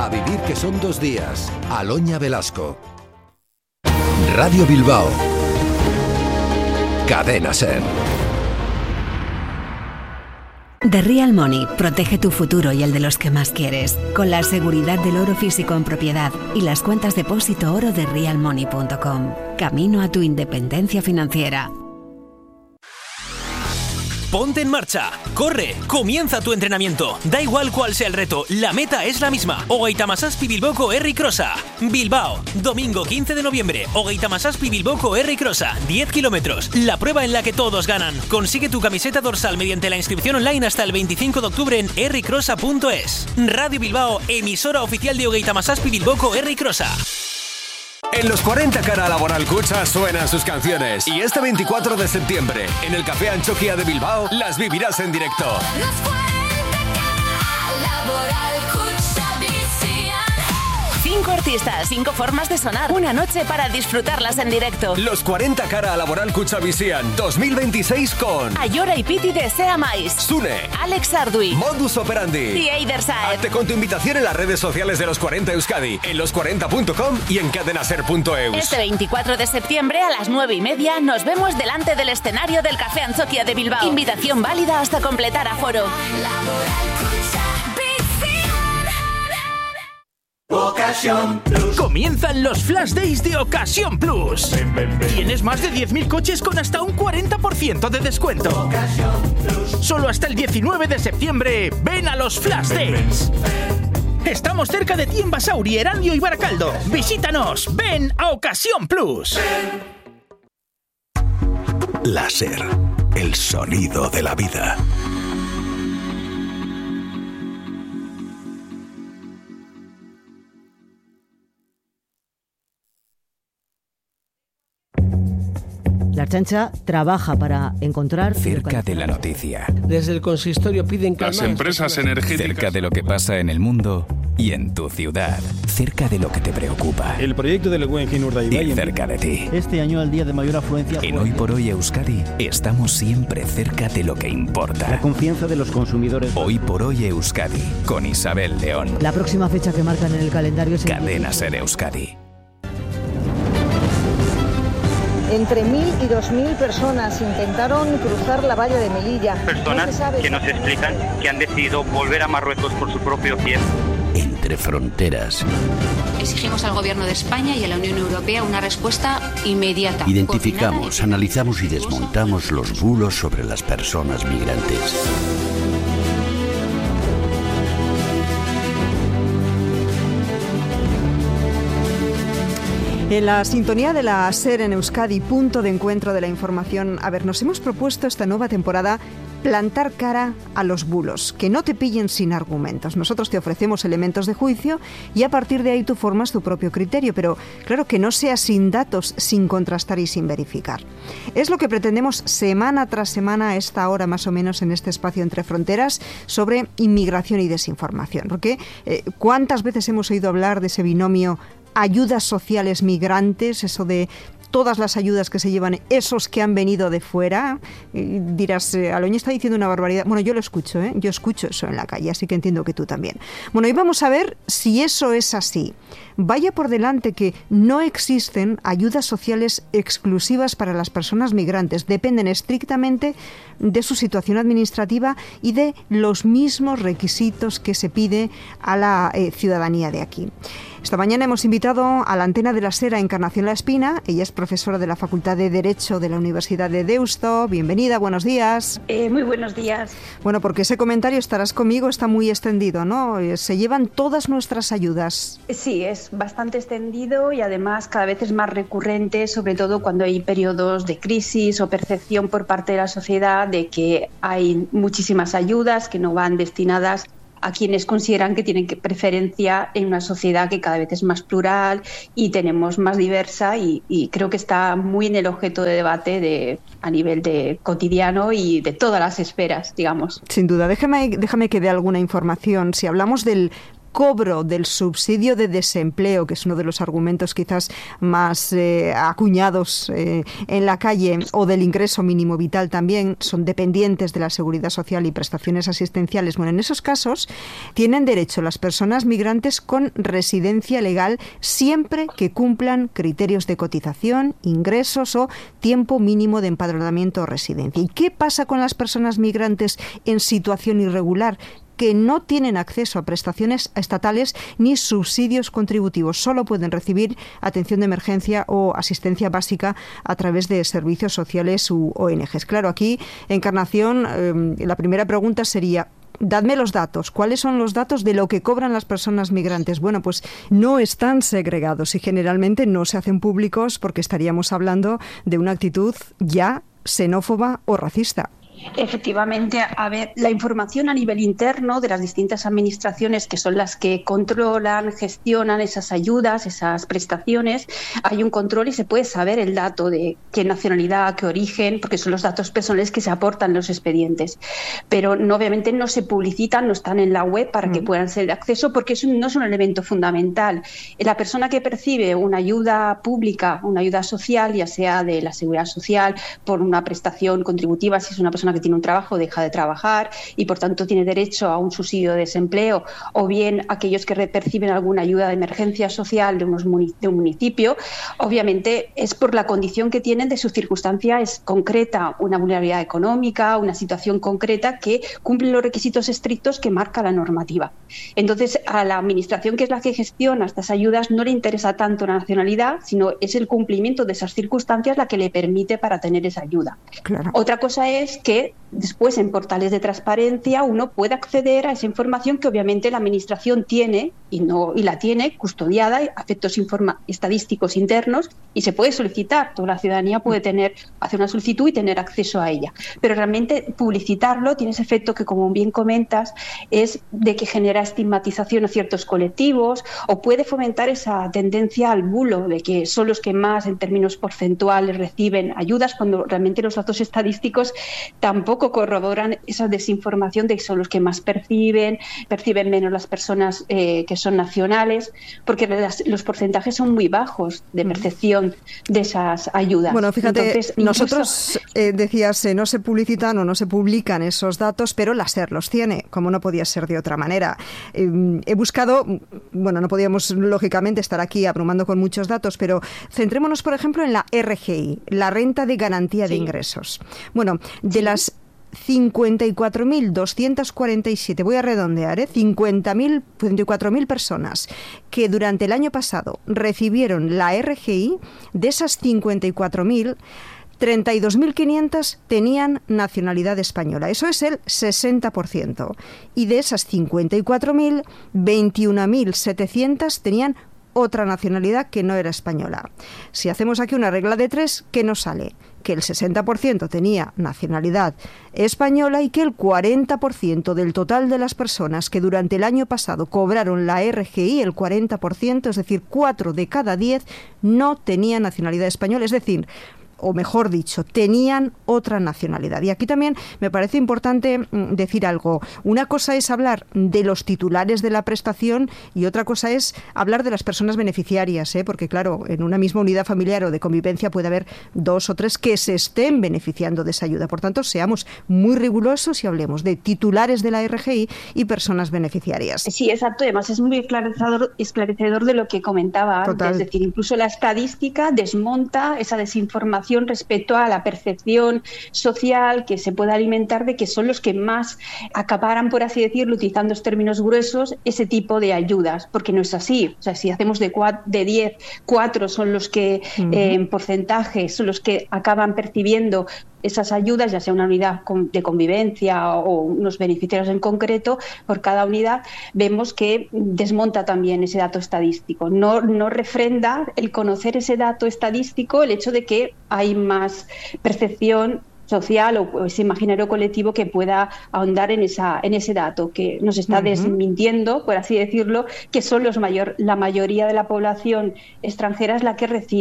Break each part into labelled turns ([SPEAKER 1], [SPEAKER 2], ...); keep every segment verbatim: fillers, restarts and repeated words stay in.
[SPEAKER 1] A vivir que son dos días. Aloña Velasco. Radio Bilbao. Cadena SER.
[SPEAKER 2] The Real Money protege tu futuro y el de los que más quieres, con la seguridad del oro físico en propiedad y las cuentas depósito oro de real money punto com. Camino a tu independencia financiera.
[SPEAKER 3] Ponte en marcha, corre, comienza tu entrenamiento. Da igual cuál sea el reto, la meta es la misma. Hogeita Hamazazpi Bilboko Herri Crossa. Bilbao, domingo quince de noviembre. Hogeita Hamazazpi Bilboko Herri Crossa, diez kilómetros. La prueba en la que todos ganan. Consigue tu camiseta dorsal mediante la inscripción online hasta el veinticinco de octubre en herri crossa punto es. Radio Bilbao, emisora oficial de Hogeita Hamazazpi Bilboko Herri Crossa.
[SPEAKER 4] En los cuarenta Cara Laboral Kutxa suenan sus canciones. Y este veinticuatro de septiembre, en el Café Antxokia de Bilbao, las vivirás en directo.
[SPEAKER 5] Los cuarenta Cara Laboral Kutxa Bizian.
[SPEAKER 6] Cinco artistas, cinco formas de sonar. Una noche para disfrutarlas en directo.
[SPEAKER 4] Los cuarenta Cara Laboral Kutxa Bizian dos mil veintiséis con
[SPEAKER 6] Ayora y Piti de Sea Mais,
[SPEAKER 4] Sune,
[SPEAKER 6] Alex Ardui,
[SPEAKER 4] Modus Operandi
[SPEAKER 6] y Eider Saeb.
[SPEAKER 4] Hazte con tu invitación en las redes sociales de Los cuarenta Euskadi, en los cuarenta punto com y en cadenaser punto eus.
[SPEAKER 6] Este veinticuatro de septiembre a las nueve y media nos vemos delante del escenario del Café Antxokia de Bilbao. Invitación válida hasta completar aforo.
[SPEAKER 7] Ocasión Plus.
[SPEAKER 8] Comienzan los Flash Days de Ocasión Plus.
[SPEAKER 7] Ven, ven, ven.
[SPEAKER 8] Tienes más de diez mil coches con hasta un cuarenta por ciento de descuento.
[SPEAKER 7] Ocasión Plus.
[SPEAKER 8] Solo hasta el diecinueve de septiembre. Ven a los Flash
[SPEAKER 7] Ven,
[SPEAKER 8] Days.
[SPEAKER 7] ven, ven.
[SPEAKER 8] Estamos cerca de ti en Basauri, Erandio y Baracaldo. Visítanos. Ven a Ocasión Plus.
[SPEAKER 9] Láser. El sonido de la vida.
[SPEAKER 10] La Ertzaintza trabaja para encontrar...
[SPEAKER 11] Cerca de la noticia.
[SPEAKER 12] Desde el consistorio piden calmar...
[SPEAKER 13] Las empresas energéticas...
[SPEAKER 11] Cerca de lo que pasa en el mundo y en tu ciudad. Cerca de lo que te preocupa.
[SPEAKER 14] El proyecto del Guggenheim Urdaibai...
[SPEAKER 11] Y cerca de ti.
[SPEAKER 14] Este año el día de mayor afluencia...
[SPEAKER 11] En Hoy por Hoy Euskadi estamos siempre cerca de lo que importa.
[SPEAKER 14] La confianza de los consumidores...
[SPEAKER 11] Hoy por Hoy Euskadi, con Isabel León.
[SPEAKER 10] La próxima fecha que marcan en el calendario es...
[SPEAKER 11] Cadena SER Euskadi.
[SPEAKER 15] Entre mil y dos mil personas intentaron cruzar la valla de Melilla.
[SPEAKER 16] Personas
[SPEAKER 15] no se sabe
[SPEAKER 16] que nos explican que han decidido volver a Marruecos por su propio pie.
[SPEAKER 9] Entre fronteras.
[SPEAKER 17] Exigimos al Gobierno de España y a la Unión Europea una respuesta inmediata.
[SPEAKER 9] Identificamos, analizamos y desmontamos los bulos sobre las personas migrantes.
[SPEAKER 18] En la sintonía de la SER en Euskadi, punto de encuentro de la información. A ver, nos hemos propuesto esta nueva temporada plantar cara a los bulos, que no te pillen sin argumentos. Nosotros te ofrecemos elementos de juicio y a partir de ahí tú formas tu propio criterio, pero claro que no sea sin datos, sin contrastar y sin verificar. Es lo que pretendemos semana tras semana a esta hora más o menos en este espacio Entre Fronteras sobre inmigración y desinformación. Porque eh, ¿cuántas veces hemos oído hablar de ese binomio ayudas sociales migrantes, eso de todas las ayudas que se llevan esos que han venido de fuera? Y dirás, eh, Aloña está diciendo una barbaridad. Bueno, yo lo escucho, ¿eh? Yo escucho eso en la calle, así que entiendo que tú también. Bueno, y vamos a ver si eso es así. Vaya por delante que no existen ayudas sociales exclusivas para las personas migrantes. Dependen estrictamente de su situación administrativa y de los mismos requisitos que se pide a la eh, ciudadanía de aquí. Esta mañana hemos invitado a la antena de la SER a Encarnación La Espina. Ella es profesora de la Facultad de Derecho de la Universidad de Deusto. Bienvenida, buenos días.
[SPEAKER 19] Eh, muy buenos días.
[SPEAKER 18] Bueno, porque ese comentario, estarás conmigo, está muy extendido, ¿no? Se llevan todas nuestras ayudas.
[SPEAKER 19] Sí, es bastante extendido y además cada vez es más recurrente, sobre todo cuando hay periodos de crisis o percepción por parte de la sociedad de que hay muchísimas ayudas que no van destinadas a quienes consideran que tienen preferencia en una sociedad que cada vez es más plural y tenemos más diversa y, y creo que está muy en el objeto de debate de, a nivel de cotidiano y de todas las esferas, digamos.
[SPEAKER 18] Sin duda. Déjame, déjame que dé alguna información. Si hablamos del cobro del subsidio de desempleo, que es uno de los argumentos quizás más eh, acuñados eh, en la calle, o del ingreso mínimo vital también, son dependientes de la seguridad social y prestaciones asistenciales. Bueno, en esos casos tienen derecho las personas migrantes con residencia legal siempre que cumplan criterios de cotización, ingresos o tiempo mínimo de empadronamiento o residencia. ¿Y qué pasa con las personas migrantes en situación irregular, que no tienen acceso a prestaciones estatales ni subsidios contributivos? Solo pueden recibir atención de emergencia o asistencia básica a través de servicios sociales u O N Ges. Claro, aquí, Encarnación, eh, la primera pregunta sería: dadme los datos. ¿Cuáles son los datos de lo que cobran las personas migrantes? Bueno, pues no están segregados y generalmente no se hacen públicos porque estaríamos hablando de una actitud ya xenófoba o racista.
[SPEAKER 19] Efectivamente, a ver, la información a nivel interno de las distintas administraciones, que son las que controlan, gestionan esas ayudas, esas prestaciones, hay un control y se puede saber el dato de qué nacionalidad, qué origen, porque son los datos personales que se aportan en los expedientes. Pero no, obviamente no se publicitan, no están en la web para que puedan ser de acceso, porque eso no es un elemento fundamental. La persona que percibe una ayuda pública, una ayuda social, ya sea de la seguridad social, por una prestación contributiva, si es una persona que tiene un trabajo, deja de trabajar y por tanto tiene derecho a un subsidio de desempleo, o bien aquellos que perciben alguna ayuda de emergencia social de, unos munic- de un municipio, obviamente es por la condición que tienen de su circunstancia es concreta, una vulnerabilidad económica, una situación concreta que cumple los requisitos estrictos que marca la normativa. Entonces, a la administración, que es la que gestiona estas ayudas, no le interesa tanto la nacionalidad, sino es el cumplimiento de esas circunstancias la que le permite para tener esa ayuda.
[SPEAKER 18] Claro.
[SPEAKER 19] Otra cosa es que después en portales de transparencia uno puede acceder a esa información que obviamente la administración tiene y no y la tiene custodiada a efectos informa- estadísticos internos, y se puede solicitar. Toda la ciudadanía puede tener hacer una solicitud y tener acceso a ella. Pero realmente publicitarlo tiene ese efecto que, como bien comentas, es de que genera estigmatización a ciertos colectivos o puede fomentar esa tendencia al bulo de que son los que más en términos porcentuales reciben ayudas, cuando realmente los datos estadísticos tampoco corroboran esa desinformación de que son los que más perciben, perciben menos las personas eh, que son nacionales, porque las, los porcentajes son muy bajos de percepción de esas ayudas.
[SPEAKER 18] Bueno, fíjate,
[SPEAKER 19] Entonces,
[SPEAKER 18] nosotros,
[SPEAKER 19] incluso...
[SPEAKER 18] eh, decías, eh, no se publicitan o no se publican esos datos, pero la SER los tiene, como no podía ser de otra manera. Eh, he buscado, bueno, no podíamos lógicamente estar aquí abrumando con muchos datos, pero centrémonos, por ejemplo, en la R G I, la Renta de Garantía de
[SPEAKER 19] Sí.
[SPEAKER 18] Ingresos. Bueno, de las cincuenta y cuatro mil doscientas cuarenta y siete, voy a redondear, ¿eh? cincuenta mil, cincuenta y cuatro mil personas que durante el año pasado recibieron la R G I, de esas cincuenta y cuatro mil, treinta y dos mil quinientas tenían nacionalidad española. Eso es el sesenta por ciento. Y de esas cincuenta y cuatro mil, veintiún mil setecientos tenían otra nacionalidad que no era española. Si hacemos aquí una regla de tres, ¿qué nos sale? Que el sesenta por ciento tenía nacionalidad española y que el cuarenta por ciento del total de las personas que durante el año pasado cobraron la R G I, el cuarenta por ciento, es decir, cuatro de cada diez, no tenían nacionalidad española. Es decir, o mejor dicho, tenían otra nacionalidad. Y aquí también me parece importante decir algo. Una cosa es hablar de los titulares de la prestación y otra cosa es hablar de las personas beneficiarias, ¿eh? Porque claro, en una misma unidad familiar o de convivencia puede haber dos o tres que se estén beneficiando de esa ayuda. Por tanto, seamos muy rigurosos y hablemos de titulares de la R G I y personas beneficiarias.
[SPEAKER 19] Sí, exacto. Además, es muy esclarecedor, esclarecedor de lo que comentaba
[SPEAKER 18] Total.
[SPEAKER 19] antes. Es decir, incluso la estadística desmonta esa desinformación respecto a la percepción social que se puede alimentar de que son los que más acaparan, por así decirlo, utilizando los términos gruesos, ese tipo de ayudas, porque no es así. O sea, si hacemos de, cuatro, de diez, cuatro son los que uh-huh. eh, en porcentaje son los que acaban percibiendo esas ayudas, ya sea una unidad de convivencia o unos beneficiarios en concreto, por cada unidad, vemos que desmonta también ese dato estadístico. No, no refrenda el conocer ese dato estadístico el hecho de que hay más percepción social o ese imaginario colectivo que pueda ahondar en esa en ese dato que nos está uh-huh. desmintiendo, por así decirlo, que son los mayor la mayoría de la población extranjera es la que recibe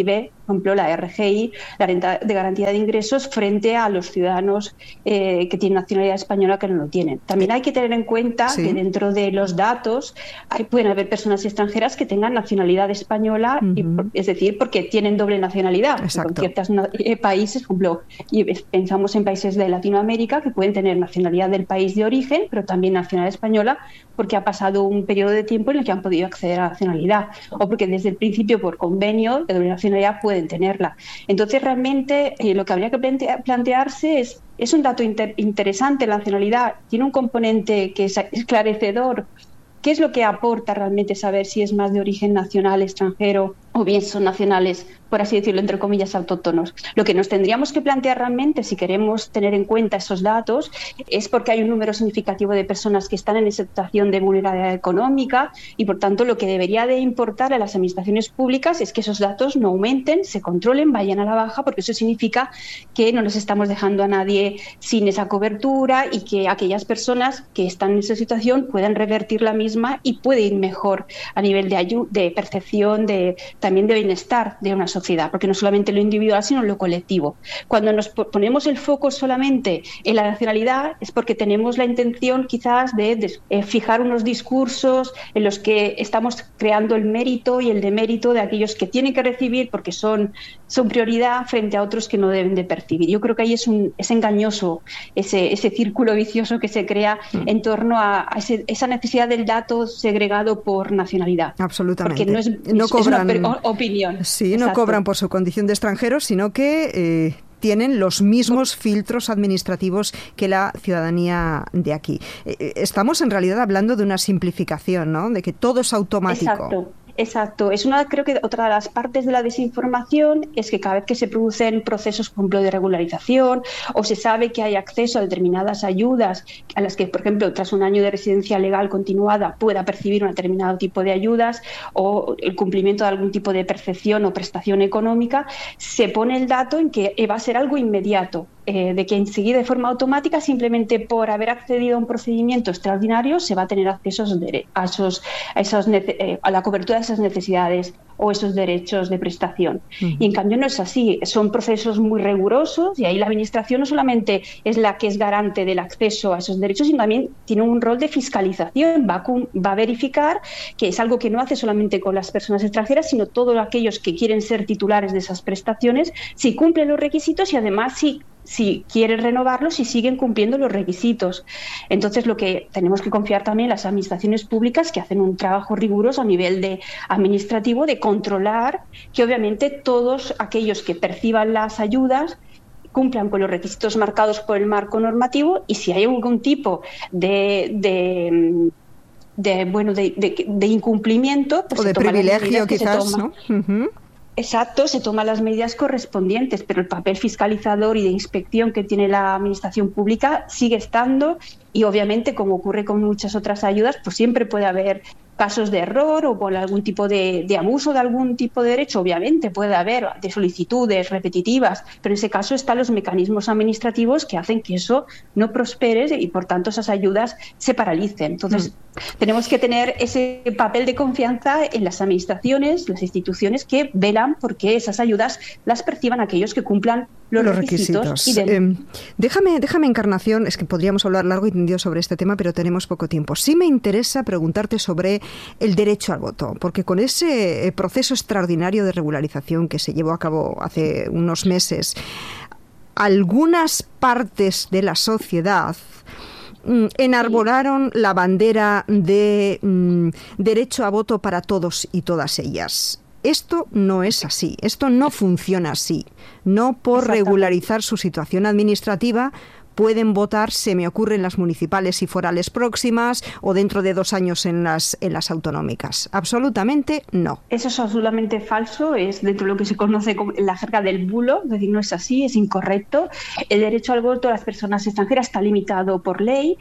[SPEAKER 19] ejemplo, la R G I, la renta de garantía de ingresos, frente a los ciudadanos eh, que tienen nacionalidad española que no lo tienen. También hay que tener en cuenta sí. que dentro de los datos hay, pueden haber personas extranjeras que tengan nacionalidad española, uh-huh. y, es decir, porque tienen doble nacionalidad. Exacto. Con ciertos eh, países, por ejemplo, y pensamos en países de Latinoamérica que pueden tener nacionalidad del país de origen, pero también nacionalidad española, porque ha pasado un periodo de tiempo en el que han podido acceder a la nacionalidad, o porque desde el principio por convenio de doble nacionalidad pueden tenerla. Entonces realmente eh, lo que habría que plantea, plantearse es, es un dato inter, interesante la nacionalidad, tiene un componente que es esclarecedor. ¿Qué es lo que aporta realmente saber si es más de origen nacional, extranjero, o bien son nacionales, por así decirlo, entre comillas, autóctonos? Lo que nos tendríamos que plantear realmente, si queremos tener en cuenta esos datos, es porque hay un número significativo de personas que están en esa situación de vulnerabilidad económica, y por tanto lo que debería de importar a las administraciones públicas es que esos datos no aumenten, se controlen, vayan a la baja, porque eso significa que no nos estamos dejando a nadie sin esa cobertura, y que aquellas personas que están en esa situación puedan revertir la misma y puede ir mejor a nivel de, ayu- de percepción, de, también de bienestar de una sociedad, porque no solamente lo individual, sino lo colectivo. Cuando nos ponemos el foco solamente en la nacionalidad es porque tenemos la intención quizás de, de eh, fijar unos discursos en los que estamos creando el mérito y el demérito de aquellos que tienen que recibir porque son, son prioridad frente a otros que no deben de percibir. Yo creo que ahí es, un, es engañoso ese, ese círculo vicioso que se crea mm. en torno a, a ese, esa necesidad del dato segregado por nacionalidad.
[SPEAKER 18] Absolutamente.
[SPEAKER 19] Porque no es,
[SPEAKER 18] no
[SPEAKER 19] es
[SPEAKER 18] cobran,
[SPEAKER 19] una opinión.
[SPEAKER 18] Sí,
[SPEAKER 19] Exacto.
[SPEAKER 18] no cobran por su condición de extranjeros, sino que eh, tienen los mismos filtros administrativos que la ciudadanía de aquí. Eh, estamos en realidad hablando de una simplificación, ¿no? De que todo es automático.
[SPEAKER 19] Exacto. Exacto. Es una, creo que otra de las partes de la desinformación es que cada vez que se producen procesos, por ejemplo, de regularización, o se sabe que hay acceso a determinadas ayudas a las que, por ejemplo, tras un año de residencia legal continuada pueda percibir un determinado tipo de ayudas, o el cumplimiento de algún tipo de percepción o prestación económica, se pone el dato en que va a ser algo inmediato. Eh, de que enseguida de forma automática, simplemente por haber accedido a un procedimiento extraordinario, se va a tener acceso a, esos dere- a, esos, a, esos nece- eh, a la cobertura de esas necesidades o esos derechos de prestación. Uh-huh. Y en cambio no es así, son procesos muy rigurosos, y ahí la administración no solamente es la que es garante del acceso a esos derechos, sino también tiene un rol de fiscalización, va a, cum- va a verificar que es algo que no hace solamente con las personas extranjeras, sino todos aquellos que quieren ser titulares de esas prestaciones, si cumplen los requisitos y además si si quieren renovarlos, si siguen cumpliendo los requisitos. Entonces, lo que tenemos que confiar también en las administraciones públicas, que hacen un trabajo riguroso a nivel de administrativo de controlar que obviamente todos aquellos que perciban las ayudas cumplan con los requisitos marcados por el marco normativo, y si hay algún tipo de, de de bueno de, de, de incumplimiento, pues
[SPEAKER 18] o de privilegio quizás, ¿no? Uh-huh.
[SPEAKER 19] Exacto, se toman las medidas correspondientes, pero el papel fiscalizador y de inspección que tiene la administración pública sigue estando, y obviamente, como ocurre con muchas otras ayudas, pues siempre puede haber casos de error o por algún tipo de, de abuso de algún tipo de derecho. Obviamente puede haber de solicitudes repetitivas, pero en ese caso están los mecanismos administrativos que hacen que eso no prospere y por tanto esas ayudas se paralicen. Entonces mm. tenemos que tener ese papel de confianza en las administraciones, las instituciones que velan porque esas ayudas las perciban aquellos que cumplan los,
[SPEAKER 18] los
[SPEAKER 19] requisitos.
[SPEAKER 18] requisitos. Y de... eh, déjame, déjame, Encarnación, es que podríamos hablar largo y tendido sobre este tema, pero tenemos poco tiempo. Sí me interesa preguntarte sobre el derecho al voto, porque con ese proceso extraordinario de regularización que se llevó a cabo hace unos meses, algunas partes de la sociedad mm, enarbolaron la bandera de mm, derecho a voto para todos y todas ellas. Esto no es así, esto no funciona así. No por regularizar su situación administrativa pueden votar, se me ocurre, en las municipales y forales próximas o dentro de dos años en las, en las autonómicas. Absolutamente no.
[SPEAKER 19] Eso es absolutamente falso, es dentro de lo que se conoce como la jerga del bulo, es decir, no es así, es incorrecto. El derecho al voto a las personas extranjeras está limitado por ley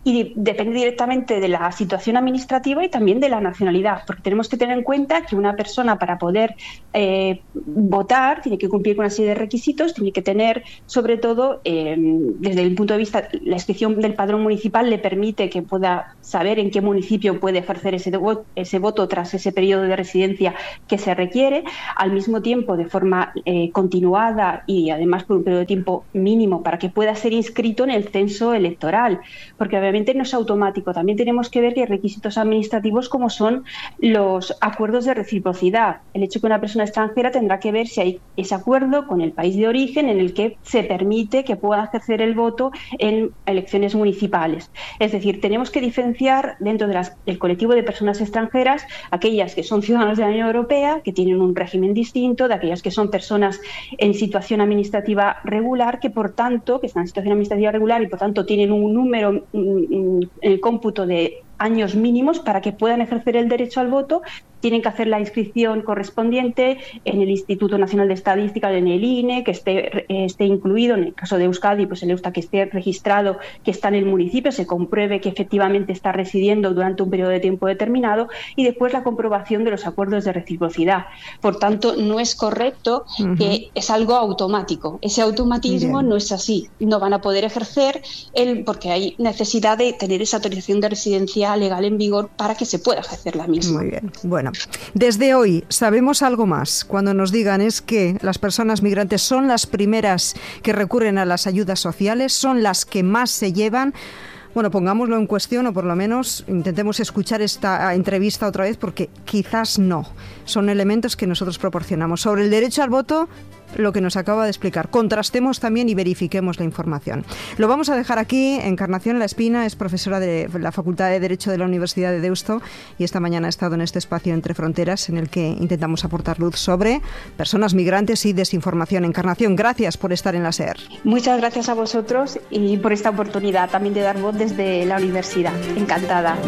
[SPEAKER 19] y depende directamente de la situación administrativa y también de la nacionalidad, porque tenemos que tener en cuenta que una persona para poder eh, votar tiene que cumplir con una serie de requisitos, tiene que tener sobre todo eh, desde el punto de vista, la inscripción del padrón municipal le permite que pueda saber en qué municipio puede ejercer ese, ese voto tras ese periodo de residencia que se requiere, al mismo tiempo de forma eh, continuada y además por un periodo de tiempo mínimo para que pueda ser inscrito en el censo electoral, porque obviamente no es automático, también tenemos que ver que hay requisitos administrativos como son los acuerdos de reciprocidad, el hecho que una persona extranjera tendrá que ver si hay ese acuerdo con el país de origen en el que se permite que pueda ejercer el voto en elecciones municipales. Es decir, tenemos que diferenciar dentro de las, del colectivo de personas extranjeras aquellas que son ciudadanos de la Unión Europea, que tienen un régimen distinto, de aquellas que son personas en situación administrativa regular, que por tanto, que están en situación administrativa regular y por tanto tienen un número en el cómputo de años mínimos para que puedan ejercer el derecho al voto, tienen que hacer la inscripción correspondiente en el Instituto Nacional de Estadística, en el I N E, que esté, esté incluido, en el caso de Euskadi, pues el Eustat que esté registrado, que está en el municipio, se compruebe que efectivamente está residiendo durante un periodo de tiempo determinado, y después la comprobación de los acuerdos de reciprocidad. Por tanto, no es correcto uh-huh. que es algo automático. Ese automatismo Bien. no es así. No van a poder ejercer el, porque hay necesidad de tener esa autorización de residencia legal en vigor para que se pueda ejercer la misma.
[SPEAKER 18] Muy bien. Bueno, desde hoy sabemos algo más. Cuando nos digan es que las personas migrantes son las primeras que recurren a las ayudas sociales, son las que más se llevan. Bueno, pongámoslo en cuestión o por lo menos intentemos escuchar esta entrevista otra vez porque quizás no. Son elementos que nosotros proporcionamos. Sobre el derecho al voto, lo que nos acaba de explicar. Contrastemos también y verifiquemos la información. Lo vamos a dejar aquí. Encarnación La Espina es profesora de la Facultad de Derecho de la Universidad de Deusto y esta mañana ha estado en este espacio Entre Fronteras en el que intentamos aportar luz sobre personas migrantes y desinformación. Encarnación, gracias por estar en la SER.
[SPEAKER 19] Muchas gracias a vosotros y por esta oportunidad también de dar voz desde la universidad. Encantada.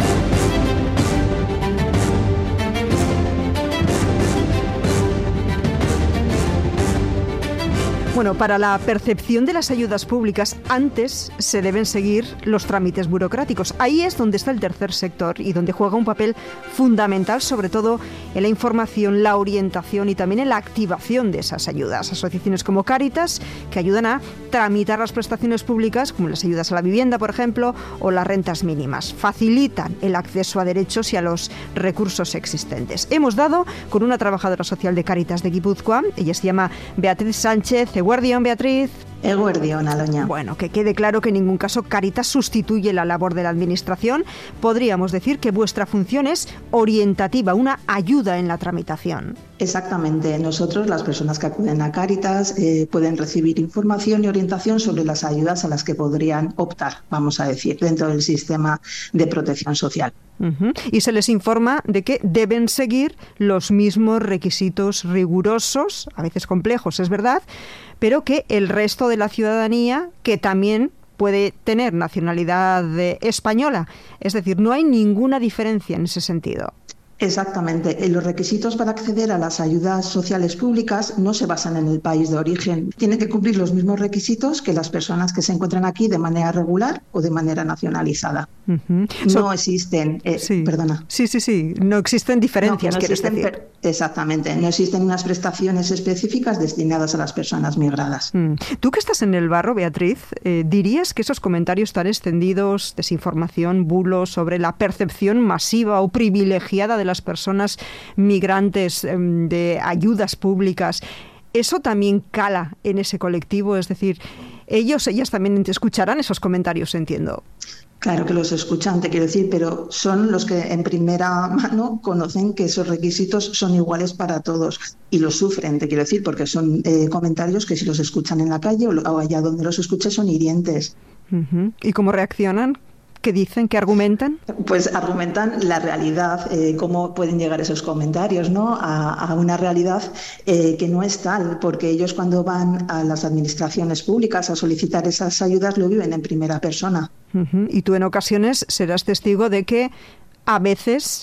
[SPEAKER 18] Bueno, para la percepción de las ayudas públicas, antes se deben seguir los trámites burocráticos. Ahí es donde está el tercer sector y donde juega un papel fundamental, sobre todo en la información, la orientación y también en la activación de esas ayudas. Asociaciones como Cáritas, que ayudan a tramitar las prestaciones públicas, como las ayudas a la vivienda, por ejemplo, o las rentas mínimas. Facilitan el acceso a derechos y a los recursos existentes. Hemos dado con una trabajadora social de Cáritas de Guipúzcoa. Ella se llama Beatriz Sánchez. Eguerdión, Beatriz.
[SPEAKER 13] Eguerdión, Aloña.
[SPEAKER 18] Bueno, que quede claro que en ningún caso Cáritas sustituye la labor de la Administración. Podríamos decir que vuestra función es orientativa, una ayuda en la tramitación.
[SPEAKER 13] Exactamente. Nosotros, las personas que acuden a Cáritas, eh, pueden recibir información y orientación sobre las ayudas a las que podrían optar, vamos a decir, dentro del sistema de protección social.
[SPEAKER 18] Uh-huh. Y se les informa de que deben seguir los mismos requisitos rigurosos, a veces complejos, es verdad, pero que el resto de la ciudadanía, que también puede tener nacionalidad española, es decir, no hay ninguna diferencia en ese sentido.
[SPEAKER 13] Exactamente. Los requisitos para acceder a las ayudas sociales públicas no se basan en el país de origen. Tienen que cumplir los mismos requisitos que las personas que se encuentran aquí de manera regular o de manera nacionalizada. Uh-huh. No so, existen... Eh,
[SPEAKER 18] sí.
[SPEAKER 13] Perdona.
[SPEAKER 18] Sí, sí, sí. No existen diferencias,
[SPEAKER 13] no, no
[SPEAKER 18] quieres
[SPEAKER 13] existen,
[SPEAKER 18] decir.
[SPEAKER 13] Per, exactamente. No existen unas prestaciones específicas destinadas a las personas migradas.
[SPEAKER 18] Mm. Tú que estás en el barro, Beatriz, eh, ¿dirías que esos comentarios tan extendidos, desinformación, bulos sobre la percepción masiva o privilegiada de las personas migrantes eh, de ayudas públicas, eso también cala en ese colectivo? Es decir, ellos, ellas también escucharán esos comentarios, entiendo.
[SPEAKER 13] Claro que los escuchan, te quiero decir, pero son los que en primera mano conocen que esos requisitos son iguales para todos y los sufren, te quiero decir, porque son eh, comentarios que si los escuchan en la calle o, o allá donde los escuchen son hirientes.
[SPEAKER 18] Uh-huh. ¿Y cómo reaccionan? ¿Qué dicen? ¿Qué argumentan?
[SPEAKER 13] Pues argumentan la realidad, eh, cómo pueden llegar esos comentarios, ¿no? A, a una realidad eh, que no es tal, porque ellos cuando van a las administraciones públicas a solicitar esas ayudas lo viven en primera persona.
[SPEAKER 18] Uh-huh. Y tú en ocasiones serás testigo de que a veces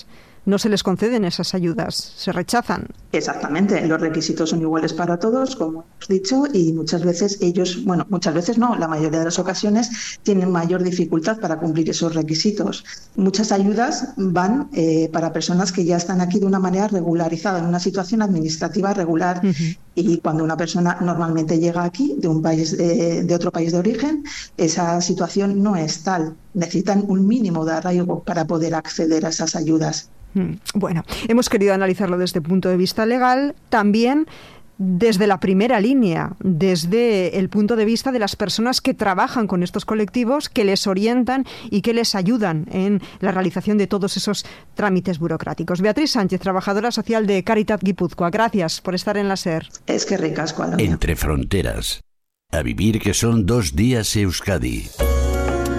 [SPEAKER 18] no se les conceden esas ayudas, se rechazan.
[SPEAKER 13] Exactamente, los requisitos son iguales para todos, como hemos dicho, y muchas veces ellos, bueno, muchas veces no, la mayoría de las ocasiones tienen mayor dificultad para cumplir esos requisitos. Muchas ayudas van eh, para personas que ya están aquí de una manera regularizada, en una situación administrativa regular. Uh-huh. Y cuando una persona normalmente llega aquí de un país de, de otro país de origen, esa situación no es tal. Necesitan un mínimo de arraigo para poder acceder a esas ayudas.
[SPEAKER 18] Bueno, hemos querido analizarlo desde el punto de vista legal, también desde la primera línea, desde el punto de vista de las personas que trabajan con estos colectivos, que les orientan y que les ayudan en la realización de todos esos trámites burocráticos. Beatriz Sánchez, trabajadora social de Caritat Guipúzcoa, gracias por estar en la SER.
[SPEAKER 13] Es que ricasco.
[SPEAKER 9] Entre fronteras. A vivir que son dos días Euskadi.